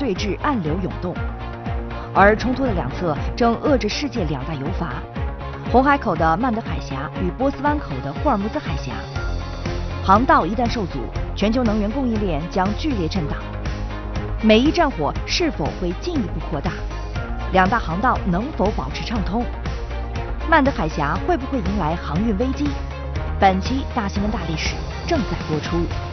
对峙，暗流涌动。而冲突的两侧正扼着世界两大油阀：红海口的曼德海峡与波斯湾口的霍尔木兹海峡。航道一旦受阻，全球能源供应链将剧烈震荡。美伊战火是否会进一步扩大？两大航道能否保持畅通？曼德海峡会不会迎来航运危机？本期大新闻大历史正在播出。